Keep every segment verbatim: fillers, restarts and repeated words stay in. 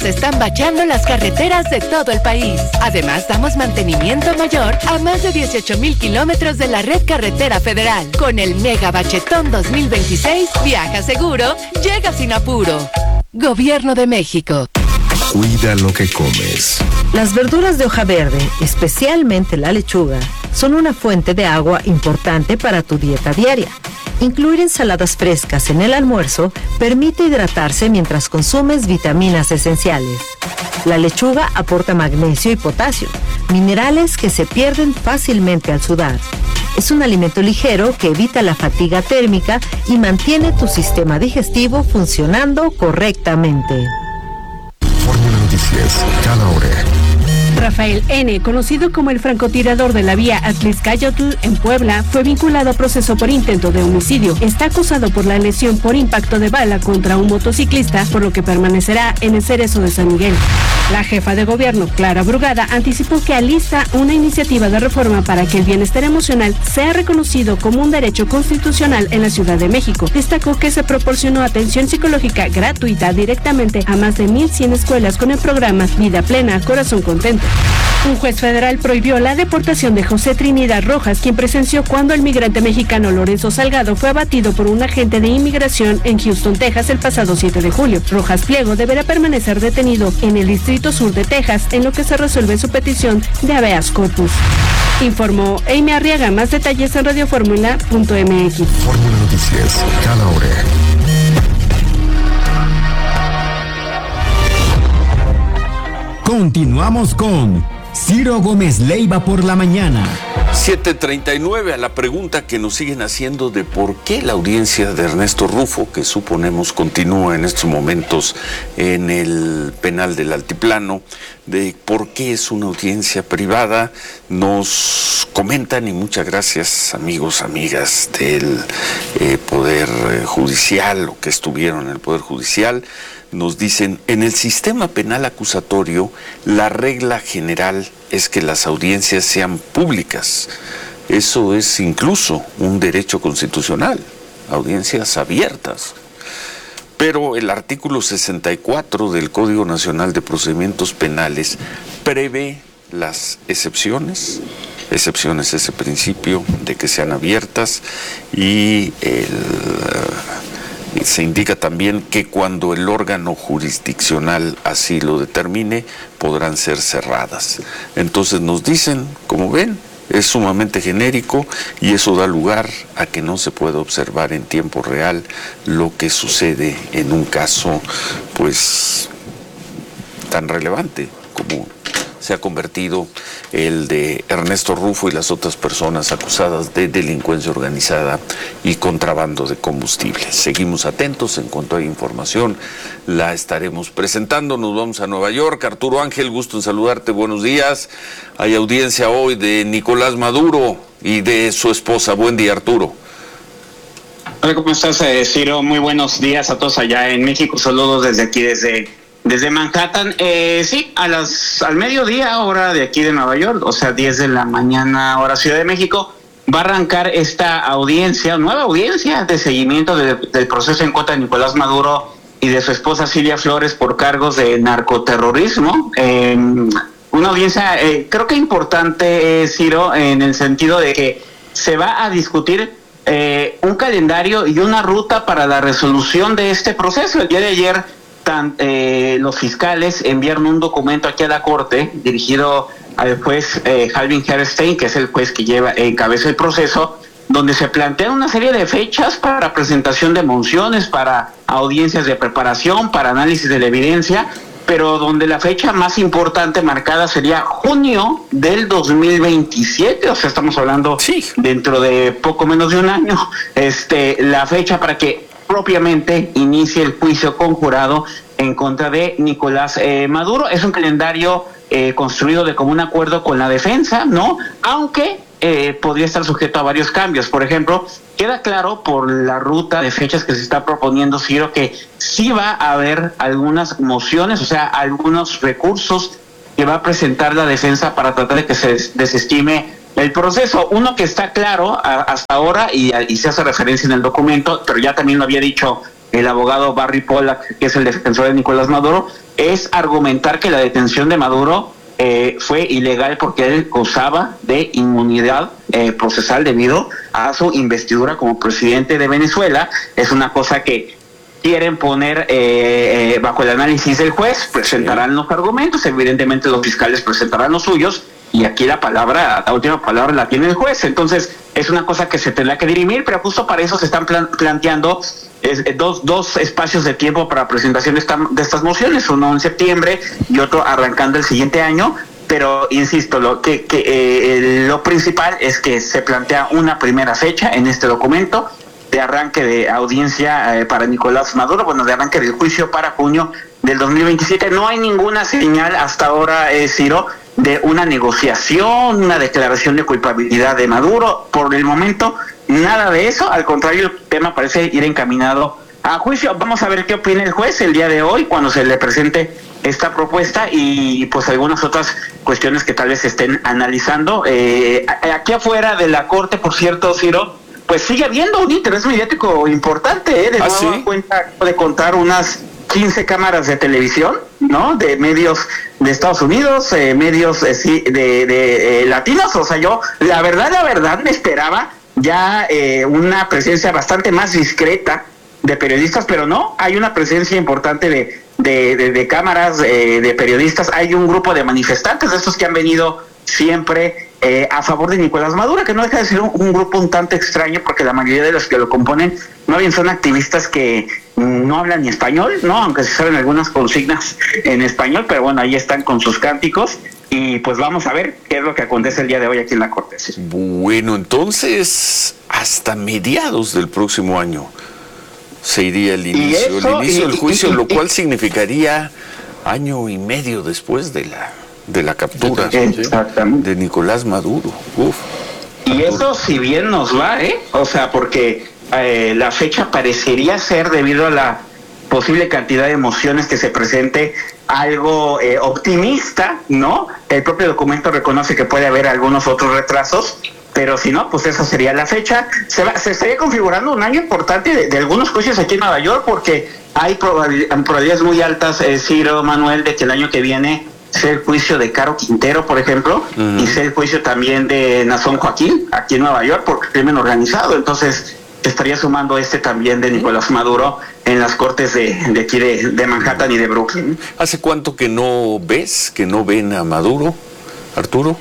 Se están bachando las carreteras de todo el país. Además, damos mantenimiento mayor a más de dieciocho mil kilómetros de la red carretera federal. Con el Mega Bachetón dos mil veintiséis, viaja seguro, llega sin apuro. Gobierno de México. Cuida lo que comes. Las verduras de hoja verde, especialmente la lechuga, son una fuente de agua importante para tu dieta diaria. Incluir ensaladas frescas en el almuerzo permite hidratarse mientras consumes vitaminas esenciales. La lechuga aporta magnesio y potasio, minerales que se pierden fácilmente al sudar. Es un alimento ligero que evita la fatiga térmica y mantiene tu sistema digestivo funcionando correctamente. Fórmula Noticias, cada hora. Rafael N., conocido como el francotirador de la vía Atlixcayotl en Puebla, fue vinculado a proceso por intento de homicidio. Está acusado por la lesión por impacto de bala contra un motociclista, por lo que permanecerá en el Cerezo de San Miguel. La jefa de gobierno, Clara Brugada, anticipó que alista una iniciativa de reforma para que el bienestar emocional sea reconocido como un derecho constitucional en la Ciudad de México. Destacó que se proporcionó atención psicológica gratuita directamente a más de mil cien escuelas con el programa Vida Plena, Corazón Contento. Un juez federal prohibió la deportación de José Trinidad Rojas, quien presenció cuando el migrante mexicano Lorenzo Salgado fue abatido por un agente de inmigración en Houston, Texas, el pasado siete de julio. Rojas Pliego deberá permanecer detenido en el Distrito Sur de Texas, en lo que se resuelve su petición de habeas corpus. Informó Amy Arriaga. Más detalles en radioformula punto m x. Fórmula Noticias, cada hora. Continuamos con Ciro Gómez Leiva por la mañana. siete treinta y nueve, a la pregunta que nos siguen haciendo de por qué la audiencia de Ernesto Rufo, que suponemos continúa en estos momentos en el penal del Altiplano, de por qué es una audiencia privada, nos comentan, y muchas gracias amigos, amigas del eh, Poder Judicial o que estuvieron en el Poder Judicial. Nos dicen, en el sistema penal acusatorio, la regla general es que las audiencias sean públicas. Eso es incluso un derecho constitucional, audiencias abiertas. Pero el artículo sesenta y cuatro del Código Nacional de Procedimientos Penales prevé las excepciones, excepciones a ese principio de que sean abiertas, y el... se indica también que cuando el órgano jurisdiccional así lo determine, podrán ser cerradas. Entonces nos dicen, como ven, es sumamente genérico y eso da lugar a que no se pueda observar en tiempo real lo que sucede en un caso, pues, tan relevante como se ha convertido el de Ernesto Rufo y las otras personas acusadas de delincuencia organizada y contrabando de combustible. Seguimos atentos, en cuanto hay información la estaremos presentando. Nos vamos a Nueva York. Arturo Ángel, gusto en saludarte, buenos días. Hay audiencia hoy de Nicolás Maduro y de su esposa. Buen día, Arturo. Hola, ¿cómo estás, eh, Ciro? Muy buenos días a todos allá en México. Saludos desde aquí, desde... Desde Manhattan. Eh, sí, a las al mediodía, hora de aquí de Nueva York, o sea, diez de la mañana, hora Ciudad de México, va a arrancar esta audiencia, nueva audiencia de seguimiento de, del proceso en contra de Nicolás Maduro y de su esposa Silvia Flores por cargos de narcoterrorismo. Eh, una audiencia, eh, creo que importante, eh, Ciro, en el sentido de que se va a discutir eh, un calendario y una ruta para la resolución de este proceso. El día de ayer, Tan, eh, los fiscales enviaron un documento aquí a la Corte dirigido al juez eh, Halvin Herstein, que es el juez que lleva encabeza el proceso, donde se plantean una serie de fechas para presentación de mociones, para audiencias de preparación, para análisis de la evidencia, pero donde la fecha más importante marcada sería junio del dos mil veintisiete, o sea, estamos hablando sí. dentro de poco menos de un año, este, la fecha para que propiamente inicie el juicio conjurado en contra de Nicolás eh, Maduro. Es un calendario eh, construido de común acuerdo con la defensa, ¿no? Aunque eh, podría estar sujeto a varios cambios. Por ejemplo, queda claro por la ruta de fechas que se está proponiendo, Ciro, que sí va a haber algunas mociones, o sea, algunos recursos que va a presentar la defensa para tratar de que se desestime el proceso. Uno que está claro a, hasta ahora y, y se hace referencia en el documento, pero ya también lo había dicho el abogado Barry Pollack, que es el defensor de Nicolás Maduro, es argumentar que la detención de Maduro eh, fue ilegal porque él gozaba de inmunidad eh, procesal debido a su investidura como presidente de Venezuela. Es una cosa que quieren poner eh, eh, bajo el análisis del juez, presentarán los argumentos, evidentemente los fiscales presentarán los suyos, y aquí la palabra, la última palabra la tiene el juez. Entonces es una cosa que se tendrá que dirimir, pero justo para eso se están plan- planteando es, dos, dos espacios de tiempo para presentación de, esta, de estas mociones, uno en septiembre y otro arrancando el siguiente año. Pero insisto, lo que, que eh, lo principal es que se plantea una primera fecha en este documento de arranque de audiencia eh, para Nicolás Maduro, bueno, de arranque del juicio para junio del dos mil veintisiete. No hay ninguna señal hasta ahora, eh, Ciro, de una negociación, una declaración de culpabilidad de Maduro. Por el momento, nada de eso. Al contrario, el tema parece ir encaminado a juicio. Vamos a ver qué opina el juez el día de hoy cuando se le presente esta propuesta y pues algunas otras cuestiones que tal vez se estén analizando. Eh, aquí afuera de la corte, por cierto, Ciro, pues sigue habiendo un interés mediático importante, ¿eh? De ¿Ah, nuevo sí? cuenta de contar unas quince cámaras de televisión, ¿no? De medios de Estados Unidos, eh, medios eh, sí, de, de eh, latinos. O sea, yo, la verdad, la verdad, me esperaba ya eh, una presencia bastante más discreta de periodistas, pero no, hay una presencia importante de, de, de, de cámaras, eh, de periodistas. Hay un grupo de manifestantes, de estos que han venido siempre eh, a favor de Nicolás Maduro, que no deja de ser un, un grupo un tanto extraño, porque la mayoría de los que lo componen no bien son activistas que no hablan ni español, no, aunque se saben algunas consignas en español, pero bueno, ahí están con sus cánticos. Y pues vamos a ver qué es lo que acontece el día de hoy aquí en la Corte. Bueno, entonces hasta mediados del próximo año se iría el inicio, eso, el inicio y, del juicio, y, y, lo cual y, significaría año y medio después de la de la captura exactamente de Nicolás Maduro. Uf, y eso si bien nos va, ¿eh? O sea, porque eh, la fecha parecería ser, debido a la posible cantidad de emociones que se presente, algo eh, optimista, ¿no? El propio documento reconoce que puede haber algunos otros retrasos, pero si no, pues esa sería la fecha. Se, va, se estaría configurando un año importante de, de algunos juicios aquí en Nueva York, porque hay probabil, probabilidades muy altas, eh, Ciro, Manuel, de que el año que viene sea el juicio de Caro Quintero, por ejemplo, uh-huh. y sea el juicio también de Nazón Joaquín, aquí en Nueva York, por crimen organizado. Entonces se estaría sumando este también de Nicolás Maduro en las cortes de, de aquí de, de Manhattan y de Brooklyn. ¿Hace cuánto que no ves, que no ven a Maduro, Arturo?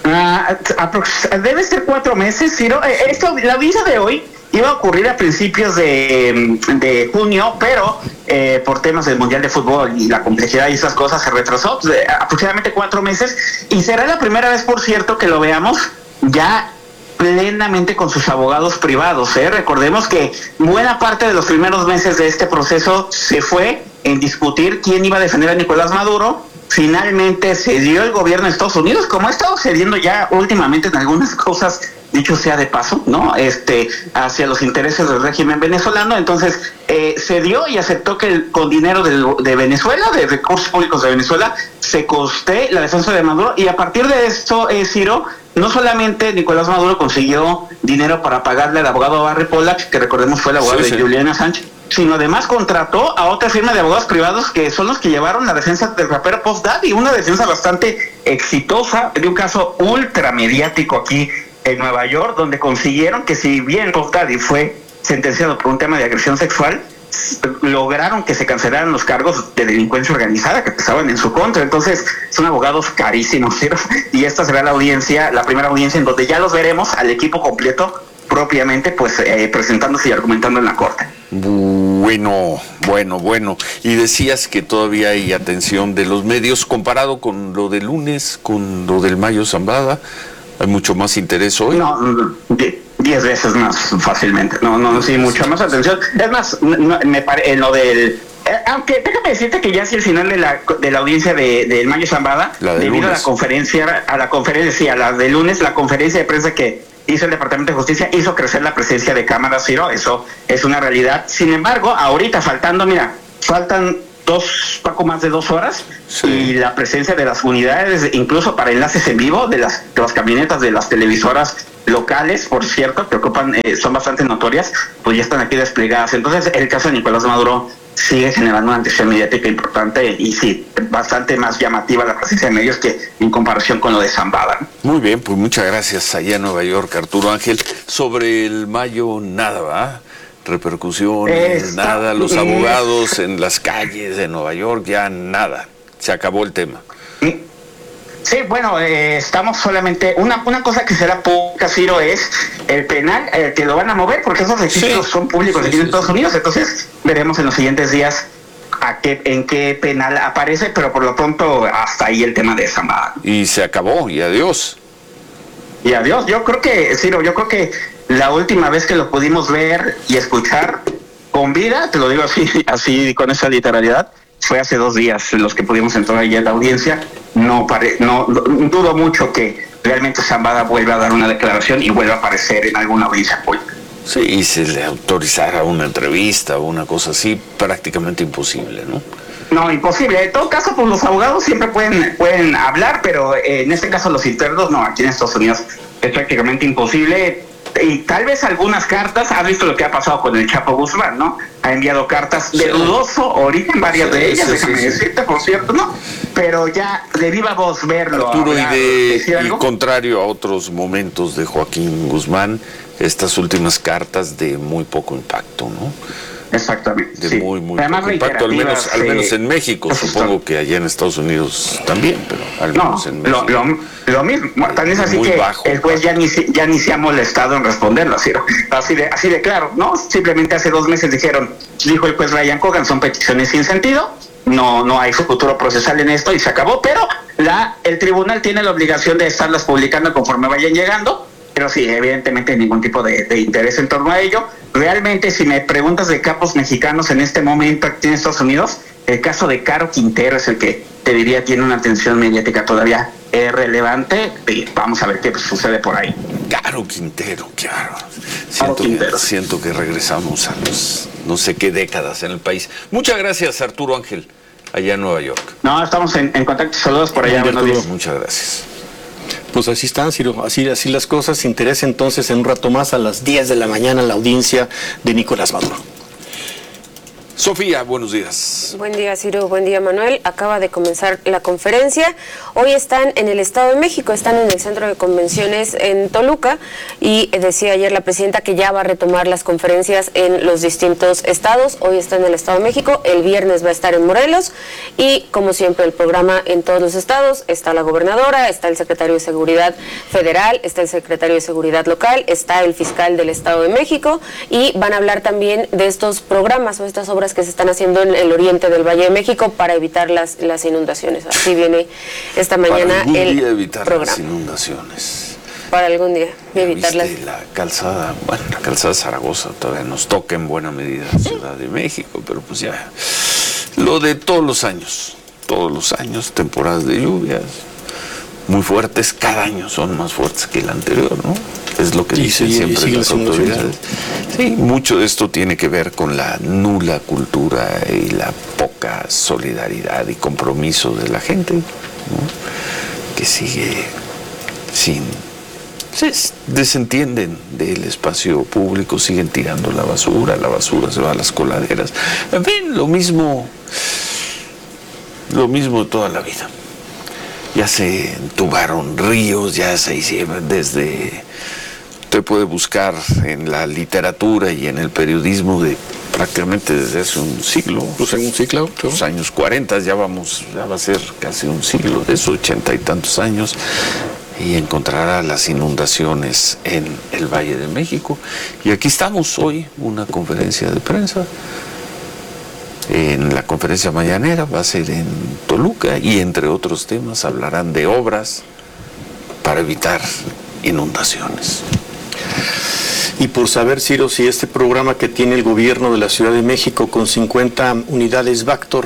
Uh, debe ser cuatro meses, Ciro. Esto, la audiencia de hoy iba a ocurrir a principios de, de junio, pero eh, por temas del Mundial de Fútbol y la complejidad y esas cosas se retrasó pues, aproximadamente cuatro meses, y será la primera vez, por cierto, que lo veamos ya plenamente con sus abogados privados, ¿eh? Recordemos que buena parte de los primeros meses de este proceso se fue en discutir quién iba a defender a Nicolás Maduro. Finalmente se dio el gobierno de Estados Unidos, como ha estado cediendo ya últimamente en algunas cosas, dicho sea de paso, ¿no? Este, hacia los intereses del régimen venezolano. Entonces eh, se dio y aceptó que el, con dinero de, de Venezuela, de recursos públicos de Venezuela, se coste la defensa de Maduro. Y a partir de esto, eh, Ciro, no solamente Nicolás Maduro consiguió dinero para pagarle al abogado Barry Pollack, que recordemos fue el abogado sí, de sí. Julian Assange, sino además contrató a otra firma de abogados privados que son los que llevaron la defensa del rapero Puff Daddy, una defensa bastante exitosa de un caso ultra mediático aquí en Nueva York, donde consiguieron que, si bien Puff Daddy fue sentenciado por un tema de agresión sexual, lograron que se cancelaran los cargos de delincuencia organizada que pesaban en su contra. Entonces son abogados carísimos, ¿sí? Y esta será la audiencia, la primera audiencia en donde ya los veremos al equipo completo propiamente, pues eh, presentándose y argumentando en la corte. Bueno, bueno, bueno. Y decías que todavía hay atención de los medios comparado con lo del lunes, con lo del Mayo Zambada. ¿Hay mucho más interés hoy? No, die, diez veces más fácilmente. No, no, sí, mucha más atención. Es más, no, me pare, en lo del... Eh, aunque déjame decirte que ya hacia el final de la de la audiencia de del Mayo Zambada, de debido lunes. a la conferencia, a la conferencia, sí, a la de lunes, la conferencia de prensa que hizo el Departamento de Justicia hizo crecer la presencia de cámaras, Ciro, eso es una realidad. Sin embargo, ahorita faltando, mira, faltan dos, poco más de dos horas, sí. Y la presencia de las unidades, incluso para enlaces en vivo, de las, de las camionetas, de las televisoras locales, por cierto, que ocupan, eh, son bastante notorias, pues ya están aquí desplegadas. Entonces, el caso de Nicolás Maduro sigue generando una atención mediática importante y sí, bastante más llamativa la presencia de medios que en comparación con lo de Zambada, ¿no? Muy bien, pues muchas gracias allá en Nueva York, Arturo Ángel. Sobre el mayo, nada, ¿va? Repercusiones, Esta, nada, los eh, abogados en las calles de Nueva York, ya nada, se acabó el tema. Sí, bueno, eh, estamos solamente, una una cosa que será pública, Ciro, es el penal, eh, que lo van a mover, porque esos registros Sí. son públicos Sí, aquí sí, en Estados sí. Unidos, entonces veremos en los siguientes días a qué, en qué penal aparece, pero por lo pronto hasta ahí el tema de Zambada. Y se acabó, y adiós. Y adiós, yo creo que, Ciro, yo creo que la última vez que lo pudimos ver y escuchar con vida, te lo digo así, así con esa literalidad, fue hace dos días los que pudimos entrar ahí en la audiencia. No, pare, no, no dudo mucho que realmente Zambada vuelva a dar una declaración y vuelva a aparecer en alguna audiencia pública. Sí, y se le autorizara una entrevista o una cosa así, prácticamente imposible, ¿no? No, imposible. En todo caso, pues los abogados siempre pueden pueden hablar, pero eh, en este caso los internos no, aquí en Estados Unidos es prácticamente imposible. Y tal vez algunas cartas, has visto lo que ha pasado con el Chapo Guzmán, ¿no? Ha enviado cartas de Sí. dudoso origen, varias Sí, de ellas, sí, déjame sí, sí. decirte, por cierto, ¿no? Pero ya de viva voz verlo. Arturo, y, hablar, de, decir y algo. contrario a otros momentos de Joaquín Guzmán, estas últimas cartas de muy poco impacto, ¿no? Exactamente. De sí. muy, muy Además, poco impacto, al menos, reiterativas, al menos eh, en México, eso supongo está- que allá en Estados Unidos también, pero al No, menos en lo, México. lo, lo mismo. Tan es así Muy que bajo. el juez ya ni, se- ya ni se ha molestado en responderlo, así, así, de, así de claro, ¿no? Simplemente hace dos meses dijeron, dijo el juez Ryan Cogan, son peticiones sin sentido, no no hay futuro procesal en esto y se acabó, pero la el tribunal tiene la obligación de estarlas publicando conforme vayan llegando, pero sí, evidentemente ningún tipo de, de interés en torno a ello. Realmente, si me preguntas de capos mexicanos en este momento aquí en Estados Unidos, el caso de Caro Quintero es el que te diría tiene una atención mediática todavía eh, relevante. Y vamos a ver qué sucede por ahí. Caro Quintero, claro. Caro Siento, Quintero. Que, siento que regresamos a los no sé qué décadas en el país. Muchas gracias, Arturo Ángel, allá en Nueva York. No, estamos en, en contacto. Saludos por allá. Buenos días. Muchas gracias. Pues así están, Ciro, así, así las cosas. Interesa entonces en un rato más a las diez de la mañana la audiencia de Nicolás Maduro. Sofía, buenos días. Buen día, Ciro. Buen día, Manuel. Acaba de comenzar la conferencia. Hoy están en el Estado de México, están en el Centro de Convenciones en Toluca y decía ayer la presidenta que ya va a retomar las conferencias en los distintos estados. Hoy está en el Estado de México, el viernes va a estar en Morelos y, como siempre, el programa en todos los estados. Está la gobernadora, está el secretario de Seguridad Federal, está el secretario de Seguridad Local, está el fiscal del Estado de México y van a hablar también de estos programas o estas obras que se están haciendo en el oriente del Valle de México para evitar las, las inundaciones. Así viene esta mañana Para algún el día evitar programa. las inundaciones. Para algún día ¿Ya evitarlas. viste la calzada? Bueno, la calzada de Zaragoza todavía nos toca en buena medida Ciudad de México, pero pues ya lo de todos los años, todos los años, temporadas de lluvias muy fuertes, cada año son más fuertes que el anterior, ¿no? Es lo que Y dicen sigue- siempre sigue las siendo autoridades. Sí, mucho de esto tiene que ver con la nula cultura y la poca solidaridad y compromiso de la gente, ¿no? Que sigue sin... se desentienden del espacio público, siguen tirando la basura, la basura se va a las coladeras. En fin, lo mismo, lo mismo de toda la vida. Ya se entubaron ríos, ya se hicieron desde... Usted puede buscar en la literatura y en el periodismo de prácticamente desde hace un siglo. Pues en un siglo, claro. Los años cuarenta, ya vamos, ya va a ser casi un siglo de esos ochenta y tantos años. Y encontrará las inundaciones en el Valle de México. Y aquí estamos hoy, una conferencia de prensa. En la conferencia mañanera va a ser en Toluca y entre otros temas hablarán de obras para evitar inundaciones. Y por saber, Ciro, si este programa que tiene el gobierno de la Ciudad de México con cincuenta unidades Vactor,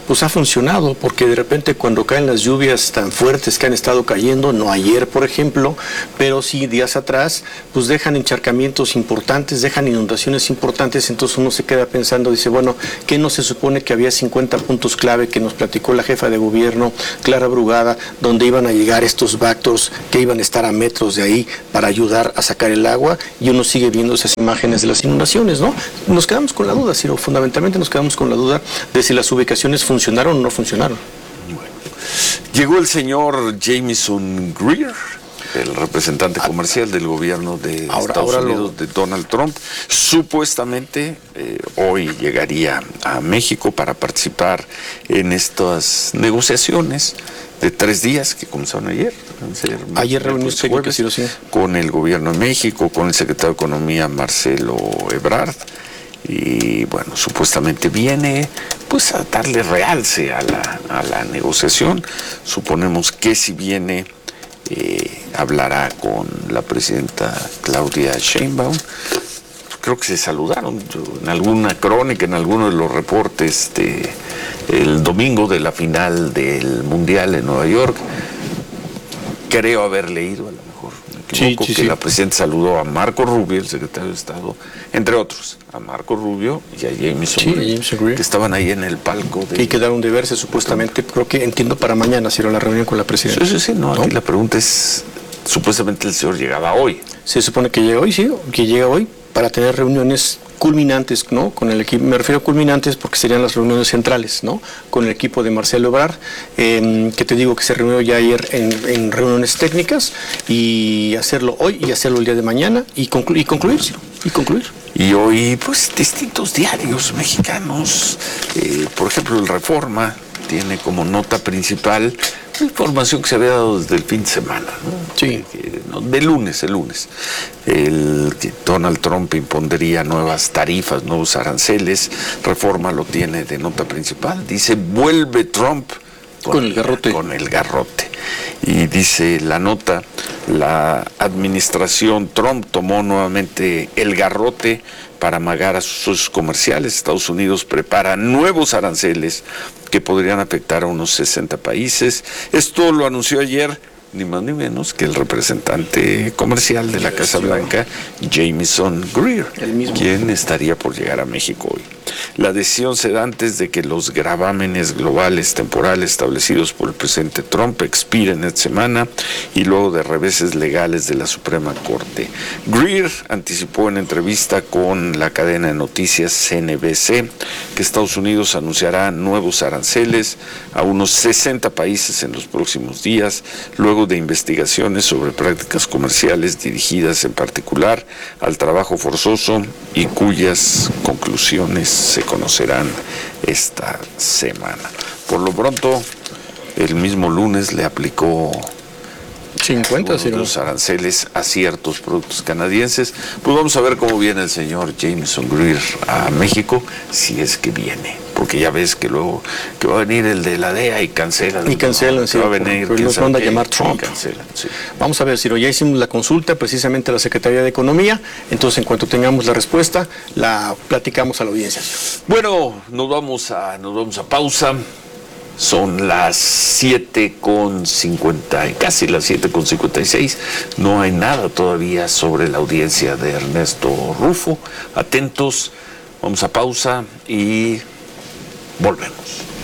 pues ha funcionado, porque de repente cuando caen las lluvias tan fuertes que han estado cayendo, no ayer por ejemplo, pero sí días atrás, pues dejan encharcamientos importantes, dejan inundaciones importantes, entonces uno se queda pensando, dice, bueno, ¿qué no se supone que había cincuenta puntos clave que nos platicó la jefa de gobierno, Clara Brugada, donde iban a llegar estos Vactors que iban a estar a metros de ahí para ayudar a sacar el agua? Y uno sigue viendo esas imágenes de las inundaciones, ¿no? Nos quedamos con la duda, Ciro, fundamentalmente nos quedamos con la duda de si las ubicaciones funcionaron o no funcionaron. Bueno, llegó el señor Jamieson Greer, el representante comercial del gobierno de ahora, Estados ahora Unidos, lo... de Donald Trump. Supuestamente eh, hoy llegaría a México para participar en estas negociaciones de tres días que comenzaron ayer. Ayer reuniones técnicas, sí, sí, con el gobierno de México, con el secretario de Economía Marcelo Ebrard. Y bueno, supuestamente viene pues a darle realce a la, a la negociación. Suponemos que si viene eh, hablará con la presidenta Claudia Sheinbaum. Creo que se saludaron en alguna crónica, en alguno de los reportes de el domingo de la final del Mundial en Nueva York. Creo haber leído, a lo mejor me equivoco, sí, sí, que sí. La presidenta saludó a Marco Rubio, el secretario de Estado, entre otros, a Marco Rubio y a Jamieson, sí, Greer, Greer, que estaban ahí en el palco. De... Y quedaron de verse supuestamente, creo que entiendo para mañana, si era la reunión con la presidenta. Sí, sí, sí, no, ¿no? Aquí la pregunta es, supuestamente el señor llegaba hoy. Se supone que llega hoy, sí, que llega hoy para tener reuniones culminantes, ¿no? Con el equipo, me refiero a culminantes porque serían las reuniones centrales, ¿no? Con el equipo de Marcelo Ebrard, eh, que te digo que se reunió ya ayer en, en reuniones técnicas, y hacerlo hoy y hacerlo el día de mañana y, conclu y concluir, y concluir. Y hoy, pues, distintos diarios mexicanos, eh, por ejemplo, el Reforma tiene como nota principal información que se había dado desde el fin de semana, ¿no? Sí. Eh, no, de lunes, el lunes. El, que Donald Trump impondría nuevas tarifas, nuevos aranceles. Reforma lo tiene de nota principal. Dice, vuelve Trump con, con el garrote. Con el garrote. Y dice la nota, la administración Trump tomó nuevamente el garrote para amagar a sus socios comerciales. Estados Unidos prepara nuevos aranceles que podrían afectar a unos sesenta países. Esto lo anunció ayer ni más ni menos que el representante comercial de la Casa Blanca, Jamieson Greer, quien estaría por llegar a México hoy. La decisión se da antes de que los gravámenes globales temporales establecidos por el presidente Trump expiren esta semana y luego de reveses legales de la Suprema Corte. Greer anticipó en entrevista con la cadena de noticias C N B C que Estados Unidos anunciará nuevos aranceles a unos sesenta países en los próximos días, luego de investigaciones sobre prácticas comerciales dirigidas en particular al trabajo forzoso y cuyas conclusiones se conocerán esta semana. Por lo pronto, el mismo lunes le aplicó cincuenta los aranceles a ciertos productos canadienses. Pues vamos a ver cómo viene el señor Jamieson Greer a México, si es que viene, porque ya ves que luego que va a venir el de la D E A y cancelan. Y cancelan, sí. Va a venir, pero nos van a llamar Trump. Cancelan, sí. Vamos a ver, Ciro, ya hicimos la consulta precisamente a la Secretaría de Economía, entonces en cuanto tengamos la respuesta, la platicamos a la audiencia. Bueno, nos vamos a, nos vamos a pausa. Son las siete con cincuenta, casi las siete con cincuenta y seis. No hay nada todavía sobre la audiencia de Ernesto Rufo. Atentos, vamos a pausa y volvemos.